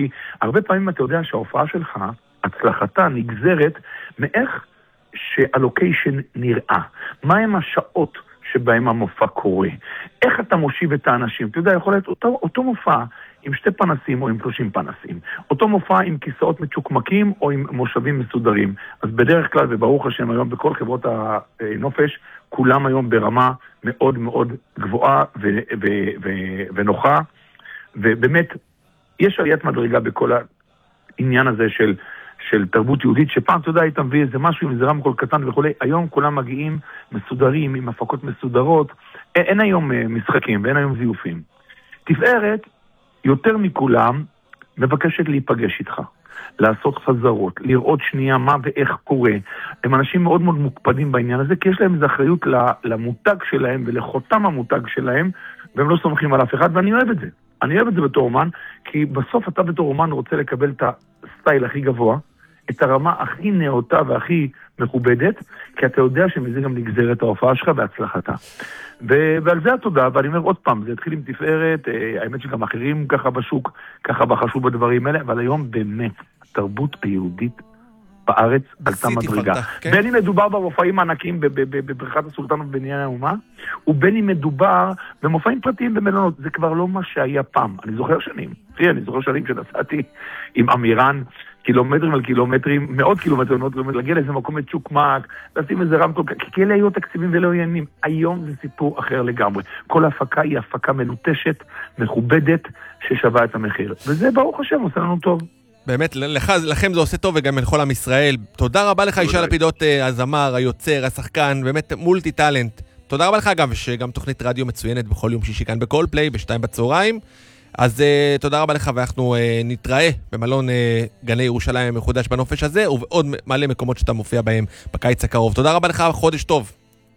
כי הרבה פעמים אתה יודע שההופעה שלך, הצלחתה נגזרת מאיך שהלוקיישן נראה. מהם השעות שבהם המופע קורה? איך אתה מושיב את האנשים? אתה יודע, יכול להיות אותו מופע עם 2 פנסים או עם 30 פנסים. אותו מופע עם כיסאות מצ'וקמקים או עם מושבים מסודרים. אז בדרך כלל, וברוך השם היום בכל חברות הנופש, כולם היום ברמה מאוד מאוד גבוהה ונוחה. ובאמת, יש עליית מדרגה בכל העניין הזה של תרבות יהודית, שפעם אתה יודע, היית מביא איזה משהו עם איזה רמקול קטן וכו'. היום כולם מגיעים מסודרים, עם הפקות מסודרות. אין היום משחקים ואין היום זיופים. תפארת, יותר מכולם, מבקשת להיפגש איתך, לעשות חזרות, לראות שנייה מה ואיך קורה. הם אנשים מאוד מאוד מוקפדים בעניין הזה, כי יש להם איזו אחריות למותג שלהם ולחותם המותג שלהם, והם לא סומכים על אף אחד, ואני אוהב את זה. אני אוהב את זה בתור אומן, כי בסוף אתה בתור אומן רוצה לקבל את הסטייל הכי גבוה, את הרמה הכי נאותה והכי מכובדת, כי אתה יודע שמזה גם נגזר את ההופעה שלך בהצלחתה. ועל זה התודה, ואני אומר עוד פעם, זה התחיל עם תפארת, האמת שגם אחרים ככה בשוק, ככה בחשו בדברים האלה, אבל היום באמת, התרבות היהודית בארץ עלתה מדרגה. בין אם מדובר במופעים הענקיים בבריכת הסולטן ובבניין האומה, ובין אם מדובר במופעים פרטיים במלונות, זה כבר לא מה שהיה פעם. אני זוכר שנים שנסעתי עם אמירן, קילומטרים על קילומטרים, מאות קילומטרים, להגיע לאיזה מקום מצ'וקמק, לשים איזה רמקול, כי כאלה היו תקציבים ולא עניינים. היום זה סיפור אחר לגמרי. כל ההפקה היא הפקה מלוטשת, מכובדת, ששווה את המחיר. וזה ברוך השם עושה לנו טוב. באמת, לכם זה עושה טוב וגם לכל עם ישראל. תודה רבה לך, ישי לפידות, הזמר, היוצר, השחקן, באמת מולטי טלנט. תודה רבה לך גם, שגם תוכנית רדיו מצוינת בכל יום שישי כאן בכל פליי, ב-2 בצהריים. אז תודה רבה לך, ואנחנו נתראה במלון גני ירושלים מחודש בנופש הזה, ובעוד מלא מקומות שאתה מופיע בהם בקיץ הקרוב. תודה רבה לך, חודש טוב.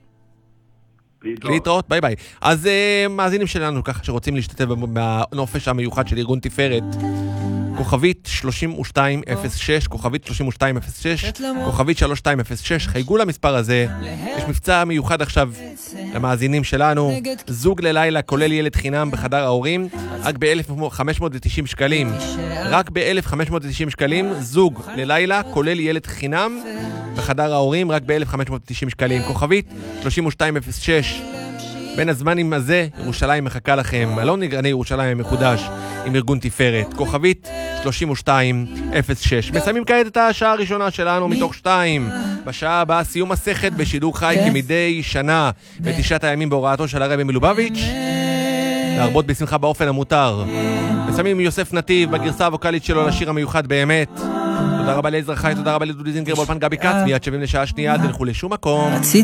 להתראות, ביי ביי. אז מאזינים שלנו ככה שרוצים להשתתף בנופש המיוחד של ארגון תפארת, כוכבית 3206, כוכבית 3206, כוכבית 3206, חייגו למספר הזה. יש מבצע מיוחד עכשיו למאזינים שלנו, זוג ללילה כולל ילד חינם בחדר ההורים, רק ב-1,590 שקלים. רק ב-1,590 שקלים, זוג ללילה כולל ילד חינם בחדר ההורים, רק ב-1,590 שקלים. כוכבית 3206. בין הזמנים הזה, ירושלים מחכה לכם. מלון גני ירושלים מחודש עם ארגון תפארת. כוכבית 3206. מסיימים כעת את השעה הראשונה שלנו מתוך 2. בשעה הבאה סיום מסכת בשידור חי כמדי שנה. בתשעת הימים בהוראתו של הרבי מלובביץ'. להרבות בשמחה באופן המותר. מסיימים יוסף נתיב בגרסה הווקלית שלו לשיר המיוחד באמת. תודה רבה לעזר חי, תודה רבה לדודי זינגר באולפן גבי קץ. מיד שבים לשעה שנייה, תלכו לשום מקום.